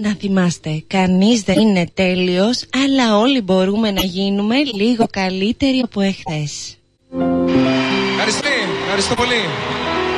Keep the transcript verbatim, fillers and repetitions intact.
Να θυμάστε, κανείς δεν είναι τέλειος, αλλά όλοι μπορούμε να γίνουμε λίγο καλύτεροι από εχθές. Ευχαριστώ, ευχαριστώ πολύ.